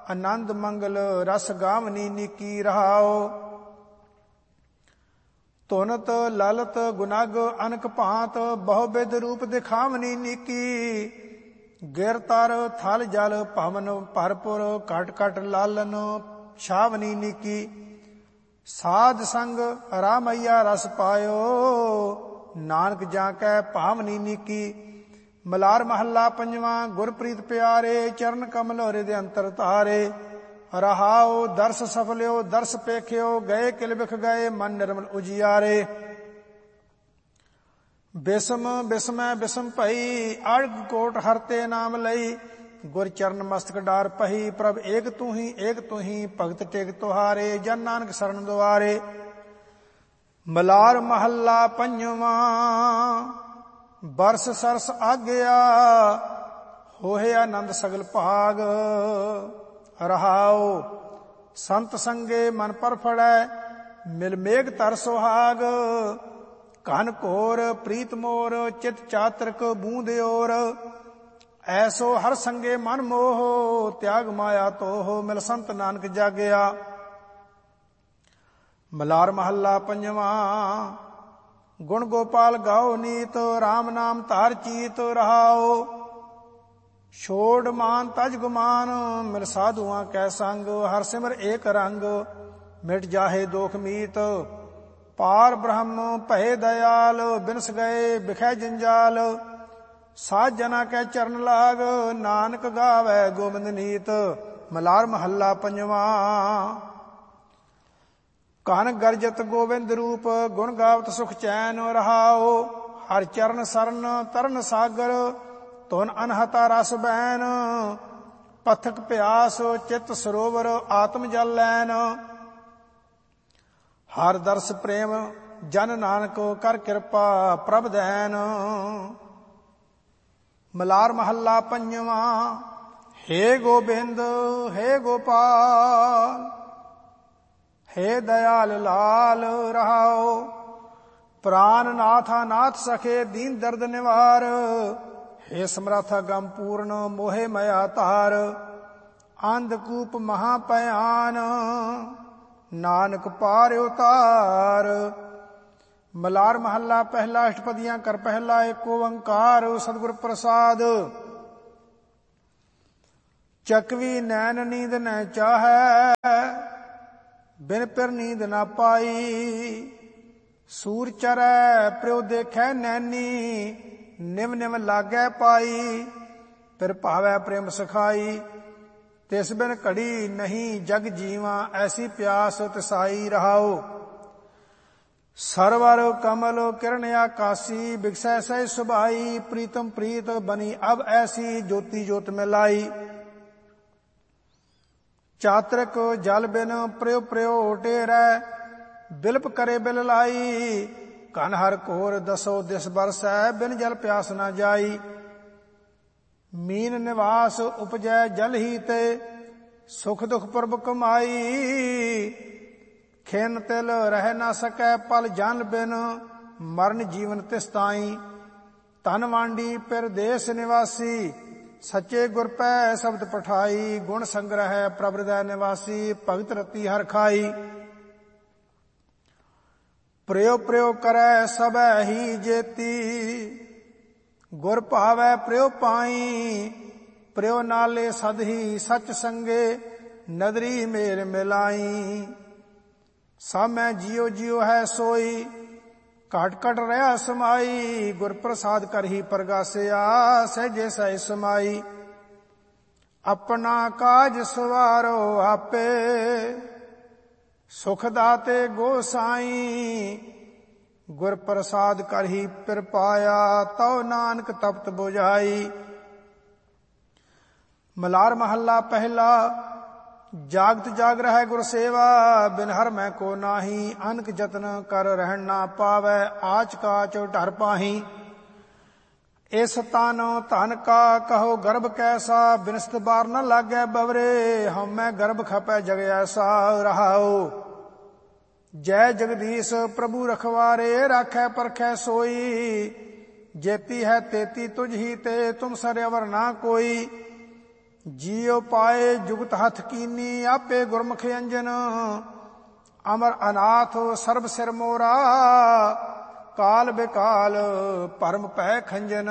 ਆਨੰਦ ਮੰਗਲ ਰਸ ਗਾਵਨੀ ਨੀਕੀ ਰਹਾਓ। ਧੁਨਤ ਲਲਤ ਗੁਨਗ ਅਨਕ ਭਾਂਤ ਬਹੁ ਬਿਧ ਰੂਪ ਦਿਖਾਵਨੀ ਨੀਕੀ। ਗਿਰ ਤਰ ਥਲ ਜਲ ਭਵਨ ਭਰਪੁਰ ਘਟ ਘਟ ਲਾਲਨ ਛਾਵਨੀ ਨੀਕੀ। ਸਾਧ ਸੰਗ ਰਾਮਈਆ ਰਸ ਪਾਇਓ ਨਾਨਕ ਜਾਂ ਕੈ ਭਾਵਨੀ ਨੀਕੀ। ਮਲਾਰ ਮਹੱਲਾ ਪੰਜਵਾਂ। ਗੁਰਪ੍ਰੀਤ ਪਿਆਰੇ ਚਰਨ ਕਮਲ ਹਿਰਦੇ ਅੰਤਰ ਧਾਰੇ। ਰਹਾਉ ਦਰਸ ਸਫਲਿਓ ਦਰਸ ਪੇਖਿਓ ਗਏ ਕਿਲ ਬਿਖ ਗਏ ਮਨ ਨਿਰਮਲ ਉਜਿਆਰੇ। ਬਿਸਮ ਬਿਸਮੈ ਬਿਸਮ ਭਈ ਅੜਗ ਕੋਟ ਹਰਤੇ ਨਾਮ ਲਈ। ਗੁਰ ਚਰਨ ਮਸਤਕ ਡਾਰ ਪਹੀ ਪ੍ਰਭ ਏਕ ਤੂੰ ਹੀ ਭਗਤ ਟੇਕ ਤੁਹਾਰੇ ਜਨ ਨਾਨਕ ਸਰਨ ਦੁਆਰੇ। ਮਲਾਰ ਮਹੱਲਾ ਪੰਜਵਾਂ। ਬਰਸ ਸਰਸ ਆਗਿਆ ਹੋਏ ਆਨੰਦ ਸਗਲ ਭਾਗ। ਰਹਾਉ ਸੰਤ ਸੰਗੇ ਮਨ ਪਰ ਫੜੈ ਮਿਲ ਮੇਘ ਤਰ ਸੁਹਾਗ। ਘਨ ਘੋਰ ਪ੍ਰੀਤ ਮੋਰ ਚਿਤ ਚਾਤਰਕ ਬੂੰਦ ਓਰ। ਐਸੋ ਹਰ ਸੰਗੇ ਮਨ ਮੋਹ ਤਿਆਗ ਮਾਇਆ ਤੋਹ ਮਿਲ ਸੰਤ ਨਾਨਕ ਜਾਗਿਆ। ਮਲਾਰ ਮਹੱਲਾ ਪੰਜਵਾਂ। ਗੁਣ ਗੋਪਾਲ ਗਾਓ ਨੀਤ ਰਾਮ ਨਾਮ ਧਾਰ ਚੀਤ। ਰਹਾਉ ਛੋੜ ਮਾਨ ਤਜ ਗੁਮਾਨ ਮਿਲ ਸਾਧੂਆਂ ਕੈ ਸੰਗ। ਹਰ ਸਿਮਰ ਏਕ ਰੰਗ ਮਿਟ ਜਾਹੇ ਦੋਖ ਮੀਤ। ਪਾਰ ਬ੍ਰਹਮ ਭਏ ਦਇਆਲ ਬਿਨਸ ਗਏ ਬਿਖੈ ਜੰਜਾਲ। ਸਾਧ ਜਨਾ ਕੈ ਚਰਨ ਲਾਗ ਨਾਨਕ ਗਾਵੈ ਗੋਬਿੰਦ ਨੀਤ। ਮਲਾਰ ਮਹੱਲਾ ਪੰਜਵਾਂ। ਕਨ ਗਰਜਤ ਗੋਬਿੰਦ ਰੂਪ ਗੁਣ ਗਾਵਤ ਸੁਖ ਚੈਨ। ਰਹਾਉ ਹਰ ਚਰਨ ਸਰਨ ਤਰਨ ਸਾਗਰ ਧੁਨ ਅਨਹਤਾ ਰਸ ਬੈਨ। ਪਥਕ ਪਿਆਸ ਚਿਤ ਸਰੋਵਰ ਆਤਮ ਜਲ ਲੈਨ। ਹਰ ਦਰਸ ਪ੍ਰੇਮ ਜਨ ਨਾਨਕ ਕਰ ਕਿਰਪਾ ਪ੍ਰਭ ਦੈਨ। ਮਲਾਰ ਮਹੱਲਾ ਪੰਜਵਾਂ। ਹੇ ਗੋਬਿੰਦ ਹੇ ਗੋਪਾਲ ਹੇ ਦਇਆਲ ਲਾਲ। ਰਹਾਉ ਪ੍ਰਾਨ ਨਾਥਾ ਨਾਥ ਸਖੇ ਦੀਨ ਦਰਦ ਨਿਵਾਰ। ਹੇ ਸਮਰਥ ਗਮ ਪੂਰਨ ਮੋਹਿ ਮਇਆ ਧਾਰ। ਅੰਧਕੂਪ ਮਹਾ ਭਿਆਨ ਨਾਨਕ ਪਾਰ ਉਤਾਰ। ਮਲਾਰ ਮਹੱਲਾ ਪਹਿਲਾ। ਅਸ਼ਟਪਦੀਆਂ ਕਰ ਪਹਿਲਾ। ਏਕ ਓੰਕਾਰ ਸਤਿਗੁਰ ਪ੍ਰਸਾਦ। ਚਕਵੀ ਨੈਣ ਨੀਂਦ ਨ ਚਾਹੈ ਬਿਨ ਪਿਰ ਨੀਂਦ ਨਾ ਪਾਈ। ਸੂਰ ਚਰੈ ਪ੍ਰਿਉ ਦੇਖੈ ਨੈਣੀ ਨਿਵ ਨਿਵ ਲਾਗੈ ਪਾਈ। ਫਿਰ ਭਾਵੈ ਪ੍ਰੇਮ ਸਖਾਈ ਤਿਸ ਬਿਨ ਘੜੀ ਨਹੀਂ ਜਗ ਜੀਵਾ। ਐਸੀ ਪਿਆਸ ਤਿਸਾਈ। ਰਹਾਉ ਸਰਵਰ ਕਮਲ ਕਿਰਨ ਆਕਾਸੀ ਬਿਗਸੈ ਸਹਿ ਸੁਭਾਈ। ਪ੍ਰੀਤਮ ਪ੍ਰੀਤ ਬਨੀ ਅਬ ਐਸੀ ਜੋਤੀ ਜੋਤ ਮਿਲਾਈ। ਚਾਤਰਿਕ ਜਲ ਬਿਨ ਪ੍ਰਿਉ ਪ੍ਰਿਉ ਟੇਰੈ ਬਿਲਪ ਕਰੇ ਬਿਲ ਲਾਈ। ਘਨ ਹਰ ਘੋਰ ਦਸੋ ਦਿਸ ਬਰਸੈ ਬਿਨ ਜਲ ਪਿਆਸ ਨਾ ਜਾਈ। ਮੀਨ ਨਿਵਾਸ ਉਪਜੈ ਜਲ ਹੀ ਤੇ ਸੁਖ ਦੁਖ ਪ੍ਰਭ ਕਮਾਈ। ਖਿਨ ਤਿਲ ਰਹਿ ਨਾ ਸਕੈ ਪਲ ਜਨ ਬਿਨ ਮਰਨ ਜੀਵਨ ਤਿਸ ਤਾਈ। ਧਨ ਵਾਂਡੀ ਪਰਦੇਸ ਨਿਵਾਸੀ ਸੱਚੇ ਗੁਰ ਪੈ ਸ਼ਬਦ ਪਠਾਈ। ਗੁਣ ਸੰਗ੍ਰਹਿ ਪ੍ਰਭ ਹਿਰਦੈ ਨਿਵਾਸੀ ਭਗਤ ਰਤੀ ਹਰਿ ਖਾਈ। ਪ੍ਰਿਉ ਪ੍ਰਿਉ ਕਰੈ ਸਭੈ ਹੀ ਜੇਤੀ ਗੁਰ ਭਾਵੈ ਪ੍ਰਿਉ ਪਾਈ। ਪ੍ਰਿਉ ਨਾਲੇ ਸਦ ਹੀ ਸਚ ਸੰਗੇ ਨਦਰੀ ਮੇਲ ਮਿਲਾਈ। ਸਭ ਮੈਂ ਜਿਉ ਜਿਉ ਹੈ ਸੋਈ ਘਟ ਘਟ ਰਹਾ ਸਮਾਈ। ਗੁਰ ਪ੍ਰਸਾਦ ਕਰਹੀ ਪ੍ਰਗਾਸਿਆ ਸਹਿਜੇ ਸਹਿ ਸਮਾਈ। ਆਪਣਾ ਕਾਜ ਸਵਾਰੋ ਆਪੇ ਸੁਖ ਦਾਤੇ ਗੋਸਾਈ। ਗੁਰ ਪ੍ਰਸਾਦ ਕਰਹੀ ਪਿਰ ਪਾਇਆ ਤਉ ਨਾਨਕ ਤਪਤ ਬੁਝਾਈ। ਮਲਾਰ ਮਹੱਲਾ ਪਹਿਲਾ। ਜਾਗਤ ਜਾਗ ਰਹਿ ਗੁਰ ਸੇਵਾ ਬਿਨ ਹਰ ਮੈਂ ਕੋ ਨਾਹੀ। ਅਨਕ ਜਤਨ ਕਰ ਰਹਿਣ ਨਾ ਪਾਵੈ ਆਚ ਕਾਚ ਢਰ ਪਾਹੀ। ਇਸ ਤਨ ਧਨ ਕਾ ਕਹੋ ਗਰਭ ਕੈਸਾ ਬਿਨਸਤ ਬਾਰ ਨ ਲਾਗੈ ਬਵਰੇ। ਹਉਮੈ ਗਰਭ ਖਪੈ ਜਗ ਐਸਾ। ਰਹਾਉ ਜੈ ਜਗਦੀਸ਼ ਪ੍ਰਭੂ ਰਖਵਾਰੇ ਰਾਖੈ ਪਰਖੈ ਸੋਈ। ਜੇਤੀ ਹੈ ਤੇਤੀ ਤੁਝ ਹੀ ਤੇ ਤੁਮ ਸਰ ਅਵਰ ਨਾ ਕੋਈ। ਜੀਉ ਪਾਏ ਜੁਗਤ ਹੱਥ ਕੀਨੀ, ਆਪੇ ਗੁਰਮੁਖ ਅੰਜਨ। ਅਮਰ ਅਨਾਥ ਸਰਬ ਸਿਰ ਮੋਰਾ, ਕਾਲ ਬੇਕਾਲ ਭਰਮ ਪੈ ਖੰਜਨ।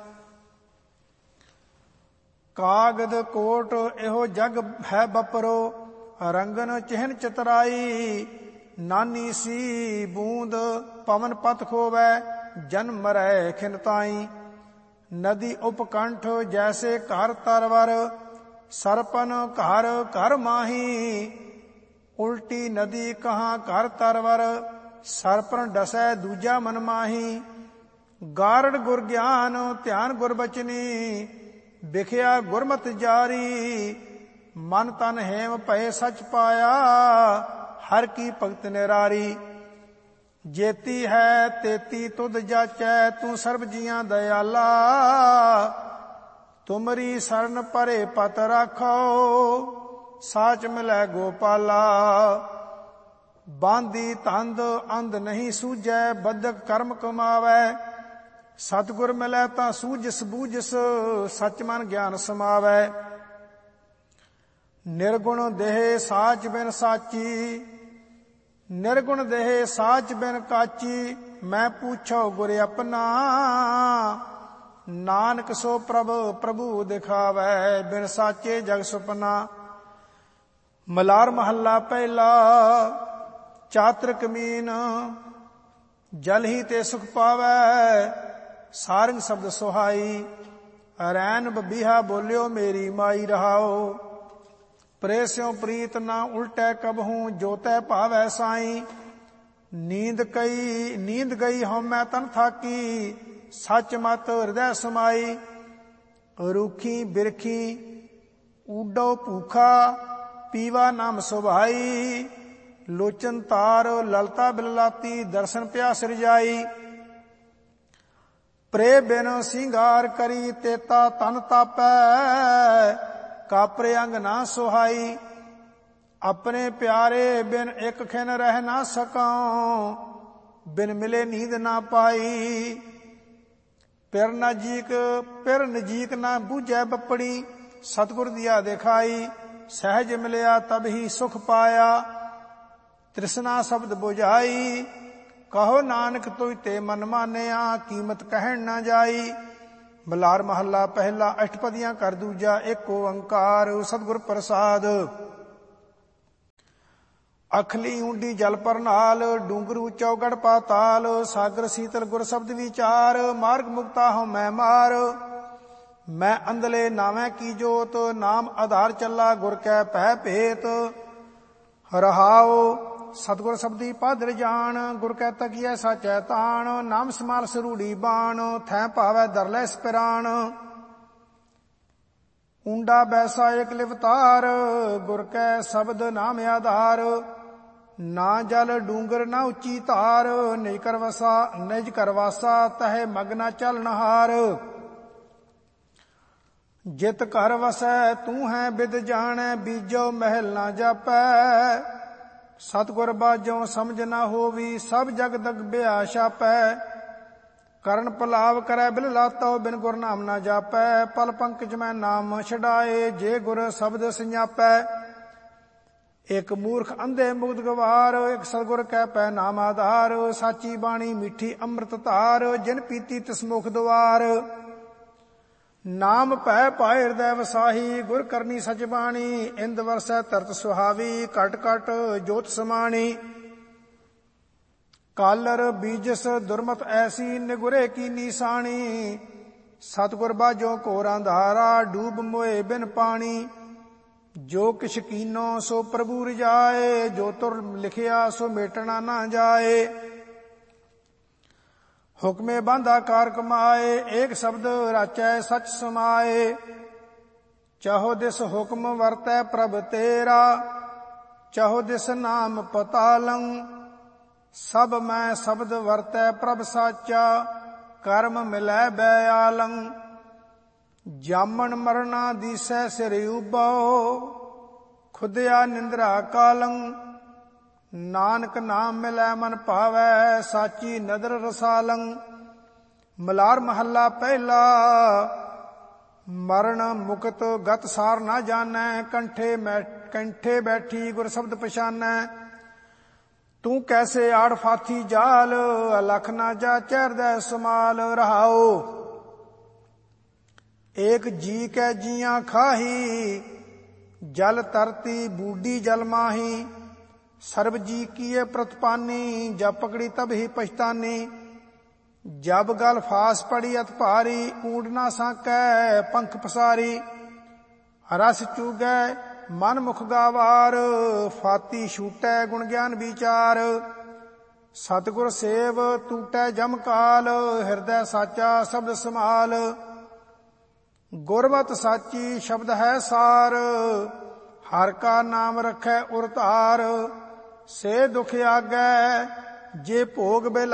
ਕਾਗਦ ਕੋਟ ਇਹੋ ਜਗ ਹੈ ਬਪਰੋ, ਰੰਗਨ ਚਿਹਨ ਚਤਰਾਈ। ਨਾਨੀ ਸੀ ਬੂੰਦ ਪਵਨ ਪਤ ਖੋਵੈ, ਜਨਮ ਮਰੈ ਖਿਨ ਤਾਈ। ਨਦੀ ਉਪਕੰਠ ਜੈਸੇ ਘਰ ਤਰਵਰ, ਸਰਪਨ ਘਰ ਘਰ ਮਾਹੀ। ਉਲਟੀ ਨਦੀ ਕਹਾਂ ਘਰ ਤਰਵਰ, ਸਰਪਨ ਡਸੈ ਦੂਜਾ ਮਨ ਮਾਹੀ। ਗਾਰੜ ਗੁਰ ਗਿਆਨ ਧਿਆਨ ਗੁਰ ਬਚਨੀ, ਵਿਖਿਆ ਗੁਰਮਤਿ ਜਾਰੀ। ਮਨ ਤਨ ਹੇਮ ਭਏ ਸਚ ਪਾਇਆ, ਹਰ ਕੀ ਭਗਤ ਨਿਰਾਰੀ। ਜੇਤੀ ਹੈ ਤੇਤੀ ਤੁਧ ਜਾਚੈ, ਤੂੰ ਸਰਬ ਜੀਆਂ ਦਇਆਲਾ। ਤੁਮਰੀ ਸਰਨ ਪਰੇ ਪਤ ਰਾਖੋ, ਸਾਚ ਮਿਲੈ ਗੋਪਾਲਾ। ਬਾਂਦੀ ਤੰਦ ਅੰਧ ਨਹੀਂ ਸੂਝੈ, ਬਦਕ ਕਰਮ ਕਮਾਵੈ। ਸਤਿਗੁਰ ਮਿਲੈ ਤਾਂ ਸੂਝਿਸ ਬੂਝਿਸ, ਸਚ ਮਨ ਗਿਆਨ ਸਮਾਵੈ। ਨਿਰਗੁਣ ਦੇਹ ਸਾਚ ਬਿਨ ਸਾਚੀ, ਨਿਰਗੁਣ ਦੇਹ ਸਾਚ ਬਿਨ ਕਾਚੀ। ਮੈਂ ਪੁੱਛੋ ਗੁਰ ਆਪਣਾ, ਨਾਨਕ ਸੋ ਪ੍ਰਭ ਪ੍ਰਭੂ ਦਿਖਾਵੈ। ਬਿਨ ਸਾਚੇ ਜਗ ਸੁਪਨਾ। ਮਲਾਰ ਮਹੱਲਾ ਪਹਿਲਾ। ਚਾਤਰ ਕਮੀਨ ਜਲ ਹੀ ਤੇ ਸੁਖ ਪਾਵੈ, ਸਾਰੰਗ ਸ਼ਬਦ ਸੁਹਾਈ। ਰੈਨ ਬਬੀਹਾ ਬੋਲਿਓ ਮੇਰੀ ਮਾਈ ਰਹਾਓ। ਪ੍ਰੇ ਸਿਉ ਪ੍ਰੀਤ ਨਾ ਉਲਟੈ ਕਬਹੂ, ਜੋ ਤੈ ਭਾਵੈ ਸਾਈ। ਨੀਂਦ ਗਈ ਹਉਮੈ ਤਨ ਥਾਕੀ, ਸੱਚ ਮਤ ਹਿਰਦੈ ਸਮਾਈ। ਰੁਖੀ ਬਿਰਖੀ ਊਡੋ ਭੂਖਾ, ਪੀਵਾ ਨਾਮ ਸੁਭਾਈ। ਲੋਚਨ ਤਾਰ ਲਲਤਾ ਬਿਲਲਾਤੀ, ਦਰਸ਼ਨ ਪਿਆਸ ਰਜਾਈ। ਪ੍ਰੇ ਬਿਨ ਸਿੰਗਾਰ ਕਰੀ, ਤੇਤਾ ਤਨ ਤਾਪੈ। ਕਾਪਰੇ ਅੰਗ ਨਾ ਸੁਹਾਈ। ਆਪਣੇ ਪਿਆਰੇ ਬਿਨ ਇੱਕ ਖਿਨ ਰਹਿ ਨਾ ਸਕਾਂ, ਬਿਨ ਮਿਲੇ ਨੀਂਦ ਨਾ ਪਾਈ। ਪਿਰ ਨਜੀਕ ਨਾ ਬੂਝੈ ਬੱਪੜੀ, ਸਤਿਗੁਰ ਦੀਆ ਦਿਖਾਈ। ਸਹਿਜ ਮਿਲਿਆ ਤਬ ਹੀ ਸੁਖ ਪਾਇਆ, ਤ੍ਰਿਸ਼ਨਾ ਸ਼ਬਦ ਬੁਝਾਈ। ਕਹੋ ਨਾਨਕ ਤੁਝ ਤੇ ਮਨ ਮਾਨਿਆ, ਕੀਮਤ ਕਹਿਣ ਨਾ ਜਾਈ। ਮਲਾਰ ਮਹੱਲਾ ਪਹਿਲਾ। ਅਸ਼ਟਪਦੀਆਂ ਕਰ ਦੂਜਾ, ਏਕ ਓੰਕਾਰ ਸਤਿਗੁਰ ਪ੍ਰਸਾਦ। ਅਖਲੀ ਊਂਡੀ ਜਲ ਪਰਨਾਲ, ਡੂੰਗਰੂ ਚੌਗੜ ਪਾਤਾਲ। ਸਾਗਰ ਸੀਤਲ ਗੁਰ ਸ਼ਬਦ ਵਿਚਾਰ, ਮਾਰਗ ਮੁਕਤਾ ਹਉ ਮੈਂ ਮਾਰ। ਮੈਂ ਅੰਧਲੇ ਨਾਵੇਂ ਕੀ ਜੋਤ, ਨਾਮ ਆਧਾਰ ਚੱਲਾ ਗੁਰ ਕੈ ਭੈ ਭੇਤ। ਰਹਾਉ ਸਤਿਗੁਰ ਸ਼ਬਦੀ ਪਾਦਰ ਜਾਣ, ਗੁਰ ਕੈ ਤਕੀਐ ਸਾਚੈ ਤਾਣ। ਨਾਮ ਸਮਾਲ ਸਰੂੜੀ ਬਾਣ, ਥੈ ਭਾਵੈ ਧਰ ਲੈ ਸਪਿਰਾਣ। ਊਂਡਾ ਬੈਸਾ ਏਕ ਲਿਵਤਾਰ, ਗੁਰ ਕੈ ਸ਼ਬਦ ਨਾਮ ਆਧਾਰ। ਨਾ ਜਲ ਡੂੰਗਰ ਨਾ ਉੱਚੀ ਧਾਰ, ਨਿਜ ਕਰਵਾਸਾ ਤਹੇ ਮਗਨਾ ਚਲਨਹਾਰ। ਜਿਤ ਘਰ ਵਸੈ ਤੂੰ ਹੈ ਬਿਦ ਜਾਣੈ, ਬੀਜੋ ਮਹਿਲ ਨਾ ਜਾਪੈ। ਸਤਿਗੁਰ ਬਾਝੋਂ ਸਮਝ ਨਾ ਹੋਵੀ, ਸਭ ਜਗ ਦਗ ਬਿਆ ਛਾਪੈ। ਕਰਨ ਪਲਾਵ ਕਰੈ ਬਿਲ ਲਾਤੋ, ਬਿਨ ਗੁਰ ਨਾਮ ਨਾ ਜਾਪੈ। ਪਲ ਪੰਕਜ ਮੈਂ ਨਾਮ ਛਡਾਏ, ਜੇ ਗੁਰ ਸ਼ਬਦ ਸੰਜਾਪੈ। ਇਕ ਮੂਰਖ ਅੰਧੇ ਮੁਗਧ ਗਵਾਰ, ਇਕ ਸਤਿਗੁਰ ਕੈ ਪੈ ਨਾਮ ਆਧਾਰ। ਸਾਚੀ ਬਾਣੀ ਮਿੱਠੀ ਅੰਮ੍ਰਿਤ ਧਾਰ, ਜਿਨ ਪੀਤੀ ਤਿਸ ਮੁਖ ਦੁਆਰ। ਨਾਮ ਭੈ ਪਾਏ ਹਿਰਦੈ ਵਸਾਹੀ, ਗੁਰ ਕਰਨੀ ਸਚ ਬਾਣੀ। ਇੰਦ ਵਰਸੈ ਤਰਤ ਸੁਹਾਵੀ, ਘਟ ਘਟ ਜੋਤ ਸਮਾਣੀ। ਕਾਲਰ ਬੀਜਸ ਦੁਰਮਤ ਐਸੀ, ਨਿਗੁਰੇ ਕੀ ਨੀਸਾਣੀ। ਸਤਿਗੁਰ ਬਾਝੋਂ ਘੋਰ ਅੰਧਾਰਾ, ਡੂਬ ਮੋਏ ਬਿਨ ਪਾਣੀ। ਜੋ ਕਿਛ ਕੀਨੋ ਸੋ ਪ੍ਰਭੂ ਰਜਾਏ, ਜੋ ਤੁਰ ਲਿਖਿਆ ਸੋ ਮੇਟਣਾ ਨਾ ਜਾਏ। ਹੁਕਮੇ ਬਾਂਧਾ ਕਾਰ ਕਮਾਏ, ਏਕ ਸ਼ਬਦ ਰਾਚੈ ਸਚ ਸਮਾਏ। ਚਾਹੋ ਦਿਸ ਹੁਕਮ ਵਰਤੈ ਪ੍ਰਭ ਤੇਰਾ, ਚਾਹੋ ਦਿਸ ਨਾਮ ਪਤਾਲੰ। ਸਭ ਮੈਂ ਸ਼ਬਦ ਵਰਤੈ ਪ੍ਰਭ ਸਾਚਾ, ਕਰਮ ਮਿਲੈ ਬੈਆਲੰ। ਜਾਮਣ ਮਰਨਾ ਦੀਸੈ ਸਿਰ ਉਬਾਓ, ਖੁਦਿਆ ਨਿੰਦਰਾ ਕਾਲੰ। ਨਾਨਕ ਨਾਮ ਮਿਲੈ ਮਨ ਭਾਵੈ, ਸਾਚੀ ਨਦਰ ਰਸਾਲੰ। ਮਲਾਰ ਮਹੱਲਾ ਪਹਿਲਾ। ਮਰਨ ਮੁਕਤ ਗਤ ਸਾਰ ਨਾ ਜਾਣੈ, ਕੰਠੇ ਬੈਠੀ ਗੁਰ ਸ਼ਬਦ ਪਛਾਨੈ। ਤੂੰ ਕੈਸੇ ਆੜ ਫਾਥੀ ਜਾਲ, ਅਲਖ ਨਾ ਜਾਚੈ ਹਿਰਦੈ ਸਮਾਲ। ਰਹਾਓ। ਏਕ ਜੀ ਕੈ ਜੀਆਂ ਖਾਹੀ, ਜਲ ਤਰਤੀ ਬੂਡੀ ਜਲ ਮਾਹੀ। ਸਰਬ ਜੀ ਕੀਏ ਪ੍ਰਤਪਾਨੀ, ਜਬ ਪਕੜੀ ਤਬ ਹੀ ਪਛਤਾਨੀ। ਜਬ ਗਲ ਫਾਸ ਪੜੀ ਅਤ ਭਾਰੀ, ਊਂਡ ਨਾ ਸਾਕੈ ਪੰਖ ਪਸਾਰੀ। ਰਸ ਚੂਗੈ ਮਨ ਮੁਖ ਗਾਵਾਰ, ਫਾਤੀ ਛੂਟੈ ਗੁਣ ਗਿਆਨ ਵਿਚਾਰ। ਸਤਿਗੁਰ ਸੇਵ ਟੂਟੈ ਜਮ ਕਾਲ, ਹਿਰਦੈ ਸਾਚਾ ਸ਼ਬਦ ਸਮਾਲ। ਗੁਰਮਤਿ ਸਾਚੀ ਸ਼ਬਦ ਹੈ ਸਾਰ, ਹਰ ਕਾ ਨਾਮ ਰਖੈ ਉਰ ਧਾਰ। ਸੇ ਦੁਖ ਆਗੈ ਜੇ ਭੋਗ ਬਿਲ